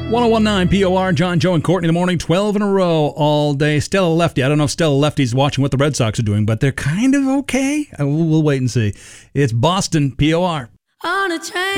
1019 POR, John, Joe, and Courtney in the morning, 12 in a row all day. Stella Lefty. I don't know if Stella Lefty's watching what the Red Sox are doing, but they're kind of okay. We'll wait and see. It's Boston, POR. On a train.